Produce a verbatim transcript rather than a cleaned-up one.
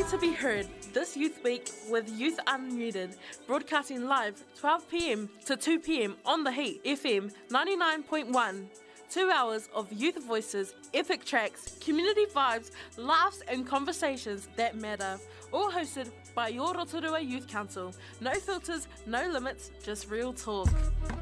to be heard this Youth Week with Youth Unmuted, broadcasting live twelve p.m. to two p.m. on The Heat F M ninety-nine point one. Two hours of youth voices, epic tracks, community vibes, laughs and conversations that matter. All hosted by your Rotorua Youth Council. No filters, no limits, just real talk.